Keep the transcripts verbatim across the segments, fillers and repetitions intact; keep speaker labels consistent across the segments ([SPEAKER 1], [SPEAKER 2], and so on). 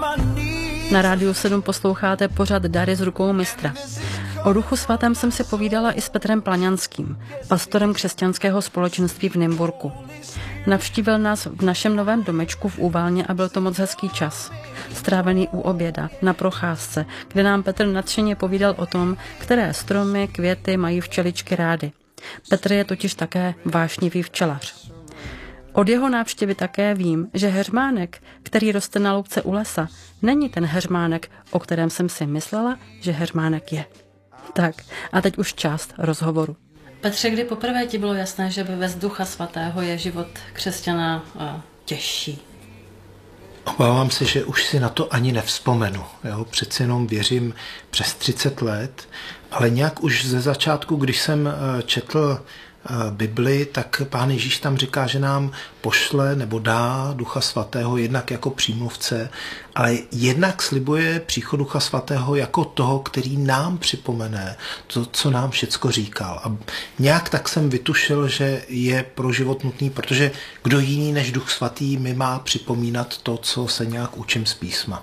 [SPEAKER 1] Na Rádiu sedm posloucháte pořad Dary z rukou mistra. O Duchu svatém jsem si povídala i s Petrem Plaňanským, pastorem křesťanského společenství v Nymburku. Navštívil nás v našem novém domečku v Úvalně a byl to moc hezký čas. Strávený u oběda, na procházce, kde nám Petr nadšeně povídal o tom, které stromy, květy mají včeličky rády. Petr je totiž také vášnivý včelař. Od jeho návštěvy také vím, že heřmánek, který roste na louce u lesa, není ten heřmánek, o kterém jsem si myslela, že heřmánek je. Tak, a teď už část rozhovoru. Petře, kdy poprvé ti bylo jasné, že bez Ducha svatého je život křesťana těžší?
[SPEAKER 2] Obávám se, že už si na to ani nevzpomenu. Jo? Přeci jenom věřím přes třicet let, ale nějak už ze začátku, když jsem četl Bibli, tak Pán Ježíš tam říká, že nám pošle nebo dá Ducha svatého jednak jako přímluvce, ale jednak slibuje příchod Ducha svatého jako toho, který nám připomene to, co nám všecko říkal. A nějak tak jsem vytušil, že je pro život nutný, protože kdo jiný než Duch svatý mi má připomínat to, co se nějak učím z písma.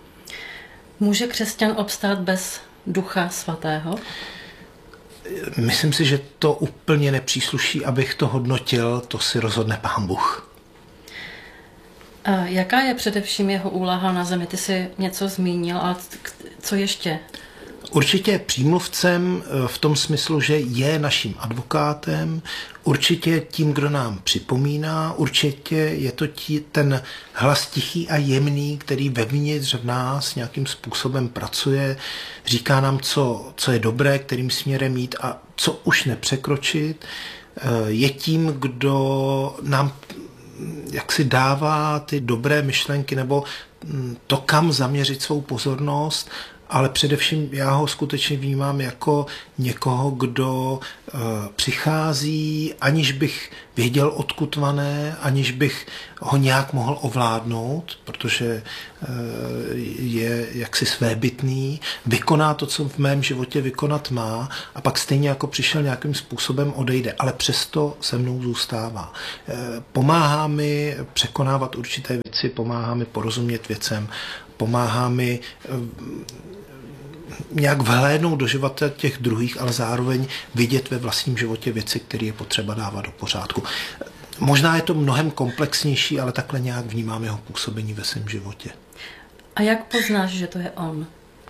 [SPEAKER 1] Může křesťan obstát bez Ducha svatého?
[SPEAKER 2] Myslím si, že to úplně nepřísluší, abych to hodnotil, to si rozhodne Pán Bůh.
[SPEAKER 1] A jaká je především jeho úloha na zemi? Ty jsi něco zmínil, ale co ještě?
[SPEAKER 2] Určitě přímluvcem v tom smyslu, že je naším advokátem, určitě tím, kdo nám připomíná, určitě je to tí, ten hlas tichý a jemný, který vevnitř v nás nějakým způsobem pracuje, říká nám, co, co je dobré, kterým směrem jít a co už nepřekročit. Je tím, kdo nám jak si dává ty dobré myšlenky nebo to, kam zaměřit svou pozornost, ale především já ho skutečně vnímám jako někoho, kdo e, přichází, aniž bych věděl, odkud vané, aniž bych ho nějak mohl ovládnout, protože e, je jaksi svébytný, vykoná to, co v mém životě vykonat má a pak stejně jako přišel nějakým způsobem odejde, ale přesto se mnou zůstává. E, pomáhá mi překonávat určité věci, pomáhá mi porozumět věcem, pomáhá mi nějak vhlédnout do života těch druhých, ale zároveň vidět ve vlastním životě věci, které je potřeba dávat do pořádku. Možná je to mnohem komplexnější, ale takhle nějak vnímám jeho působení ve svém životě.
[SPEAKER 1] A jak poznáš, že to je on?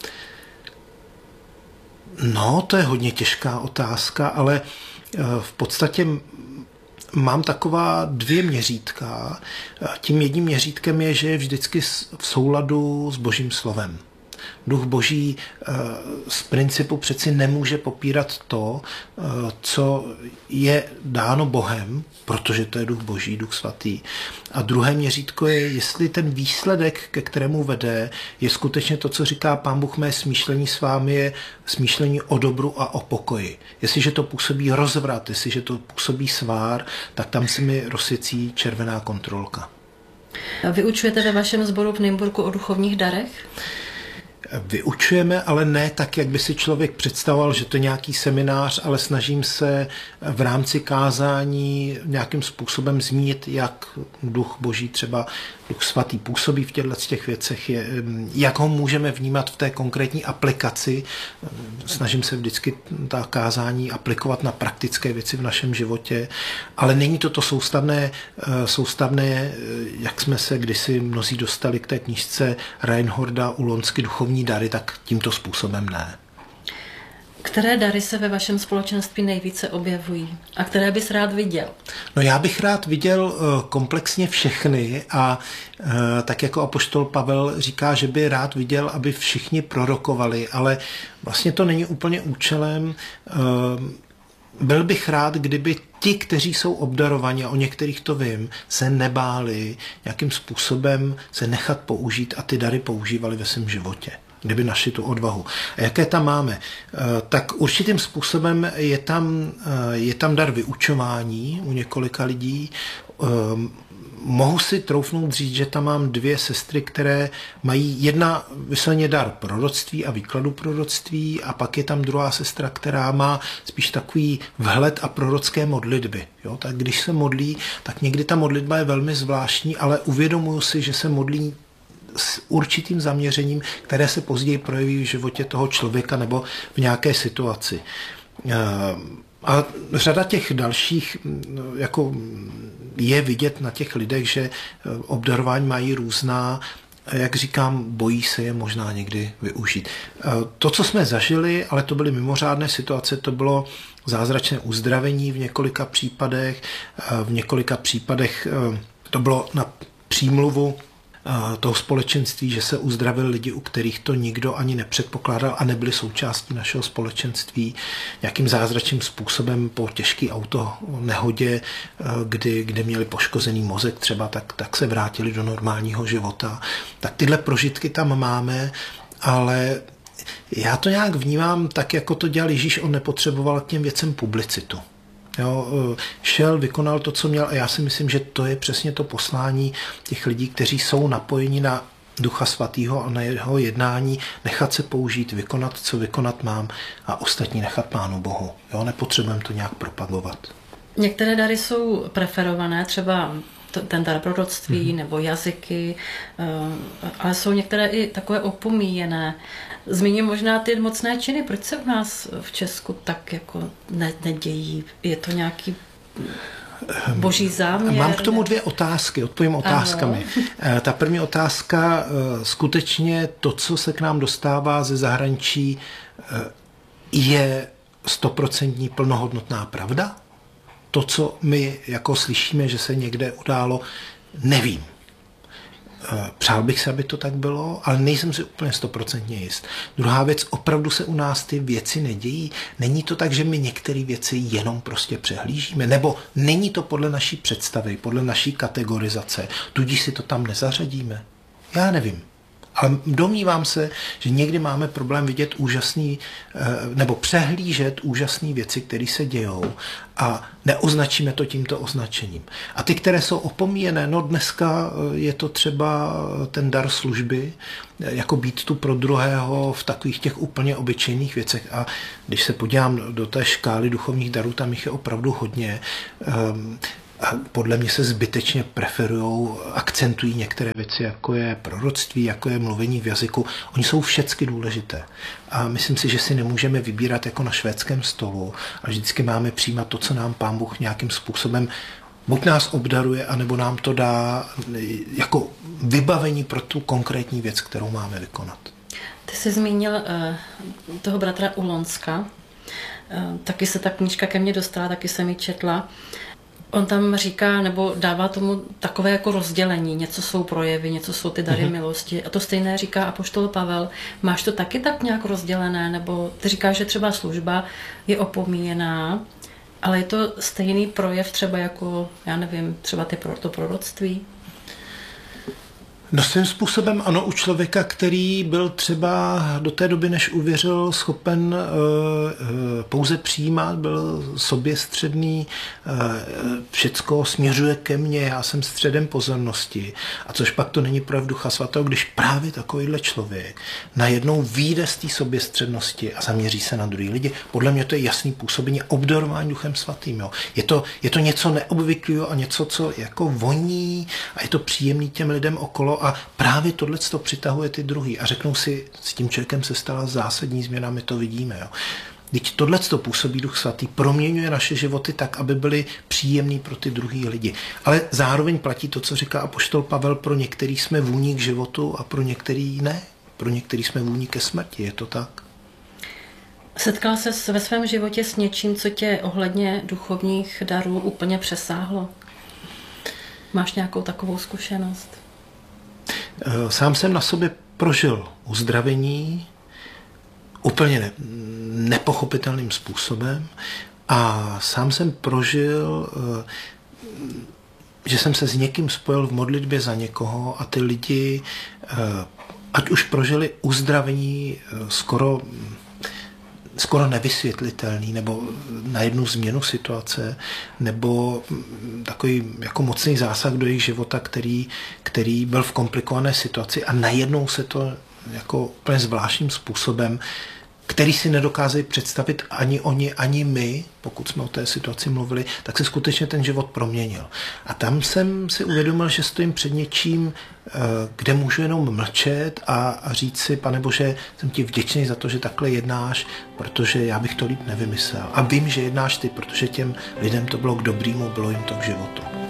[SPEAKER 2] No, to je hodně těžká otázka, ale v podstatě mám taková dvě měřítka. Tím jedním měřítkem je, že je vždycky v souladu s Božím slovem. Duch Boží z principu přeci nemůže popírat to, co je dáno Bohem, protože to je Duch Boží, Duch svatý. A druhé měřítko je, jestli ten výsledek, ke kterému vede, je skutečně to, co říká Pán Bůh, mé smýšlení s vámi je smýšlení o dobru a o pokoji. Jestliže to působí rozvrat, jestliže to působí svár, tak tam se mi rozsvěcí červená kontrolka.
[SPEAKER 1] Vyučujete ve vašem sboru v Nymburku o duchovních darech?
[SPEAKER 2] Vyučujeme, ale ne tak, jak by si člověk představoval, že to je nějaký seminář, ale snažím se v rámci kázání nějakým způsobem zmínit, jak Duch Boží, třeba Duch svatý působí v těchto těch věcech, je, jak ho můžeme vnímat v té konkrétní aplikaci. Snažím se vždycky ta kázání aplikovat na praktické věci v našem životě, ale není to to soustavné, soustavné, jak jsme se kdysi mnozí dostali k té knížce Reinholda Ulonsky Duchovní dary, tak tímto způsobem ne.
[SPEAKER 1] Které dary se ve vašem společenství nejvíce objevují a které bys rád viděl?
[SPEAKER 2] No já bych rád viděl komplexně všechny a tak jako apoštol Pavel říká, že by rád viděl, aby všichni prorokovali, ale vlastně to není úplně účelem. Byl bych rád, kdyby ti, kteří jsou obdarovaní, a o některých to vím, se nebáli nějakým způsobem se nechat použít a ty dary používali ve svém životě, kdyby našli tu odvahu. A jaké tam máme? Tak určitým způsobem je tam, je tam dar vyučování u několika lidí. Mohu si troufnout říct, že tam mám dvě sestry, které mají jedna vysloveně dar proroctví a výkladu proroctví a pak je tam druhá sestra, která má spíš takový vhled a prorocké modlitby. Jo? Tak když se modlí, tak někdy ta modlitba je velmi zvláštní, ale uvědomuju si, že se modlí s určitým zaměřením, které se později projeví v životě toho člověka nebo v nějaké situaci. A řada těch dalších jako je vidět na těch lidech, že obdarování mají různá, jak říkám, bojí se je možná někdy využít. To, co jsme zažili, ale to byly mimořádné situace, to bylo zázračné uzdravení v několika případech, v několika případech to bylo na přímluvu toho společenství, že se uzdravili lidi, u kterých to nikdo ani nepředpokládal a nebyli součástí našeho společenství. Nějakým zázračným způsobem po těžké auto nehodě, kdy, kdy měli poškozený mozek třeba, tak, tak se vrátili do normálního života. Tak tyhle prožitky tam máme, ale já to nějak vnímám tak, jako to dělal Ježíš, on nepotřeboval k těm věcem publicitu. Jo, šel, vykonal to, co měl a já si myslím, že to je přesně to poslání těch lidí, kteří jsou napojeni na Ducha Svatého a na jeho jednání, nechat se použít, vykonat, co vykonat mám a ostatní nechat Pánu Bohu. Jo, nepotřebujeme to nějak propagovat.
[SPEAKER 1] Některé dary jsou preferované, třeba ten dar proroctví mm-hmm. nebo jazyky, ale jsou některé i takové opomíjené. Zmíním možná ty mocné činy. Proč se u nás v Česku tak jako ne- nedějí? Je to nějaký boží záměr?
[SPEAKER 2] Mám k tomu dvě otázky, odpovím otázkami. Ano. Ta první otázka, skutečně to, co se k nám dostává ze zahraničí, je stoprocentní plnohodnotná pravda? To, co my jako slyšíme, že se někde událo, nevím. Přál bych se, aby to tak bylo, ale nejsem si úplně stoprocentně jist. Druhá věc, opravdu se u nás ty věci nedějí. Není to tak, že my některé věci jenom prostě přehlížíme, nebo není to podle naší představy, podle naší kategorizace, tudíž si to tam nezařadíme. Já nevím. Ale domnívám se, že někdy máme problém vidět úžasný, nebo přehlížet úžasné věci, které se dějou a neoznačíme to tímto označením. A ty, které jsou opomíjené, no dneska je to třeba ten dar služby, jako být tu pro druhého v takových těch úplně obyčejných věcech. A když se podívám do té škály duchovních darů, tam jich je opravdu hodně. Um, A podle mě se zbytečně preferují, akcentují některé věci, jako je proroctví, jako je mluvení v jazyku. Oni jsou všecky důležité. A myslím si, že si nemůžeme vybírat jako na švédském stolu a vždycky máme přijímat to, co nám Pán Bůh nějakým způsobem buď nás obdaruje, anebo nám to dá jako vybavení pro tu konkrétní věc, kterou máme vykonat.
[SPEAKER 1] Ty jsi zmínil uh, toho bratra Ulonska. Uh, taky se ta knížka ke mně dostala, taky jsem ji četla. On tam říká, nebo dává tomu takové jako rozdělení. Něco jsou projevy, něco jsou ty dary mm-hmm. milosti. A to stejné říká apoštol Pavel. Máš to taky tak nějak rozdělené? Nebo ty říkáš, že třeba služba je opomíjená, ale je to stejný projev třeba jako, já nevím, třeba ty, to proroctví?
[SPEAKER 2] No svým způsobem ano, u člověka, který byl třeba do té doby, než uvěřil, schopen uh, uh, pouze přijímat, byl soběstředný, uh, všecko směřuje ke mně, já jsem středem pozornosti. A což pak to není projev Ducha Svatého, když právě takovýhle člověk najednou vyjde z té soběstřednosti a zaměří se na druhý lidi. Podle mě to je jasný působení obdarování Duchem Svatým. Jo. Je to, je to něco neobvyklého a něco, co jako voní a je to příjemný těm lidem okolo. A právě tohle to přitahuje ty druhý a řeknou si, s tím člověkem se stala zásadní změna, my to vidíme. Jo. Teď tohle to působí Duch Svatý, proměňuje naše životy tak, aby byly příjemný pro ty druhý lidi. Ale zároveň platí to, co říká apoštol Pavel, pro některý jsme vůní k životu a pro některý ne. Pro některý jsme vůní ke smrti, je to tak?
[SPEAKER 1] Setkal ses ve svém životě s něčím, co tě ohledně duchovních darů úplně přesáhlo? Máš nějakou takovou zkušenost?
[SPEAKER 2] Sám jsem na sobě prožil uzdravení úplně ne, nepochopitelným způsobem a sám jsem prožil, že jsem se s někým spojil v modlitbě za někoho a ty lidi, ať už prožili uzdravení skoro skoro nevysvětlitelný, nebo na jednu změnu situace, nebo takový jako mocný zásah do jejich života, který, který byl v komplikované situaci a najednou se to jako úplně zvláštním způsobem který si nedokázali představit ani oni, ani my, pokud jsme o té situaci mluvili, tak se skutečně ten život proměnil. A tam jsem si uvědomil, že stojím před něčím, kde můžu jenom mlčet a, a říct si, Pane Bože, jsem ti vděčný za to, že takhle jednáš, protože já bych to líp nevymyslel. A vím, že jednáš ty, protože těm lidem to bylo k dobrýmu, bylo jim to k životu.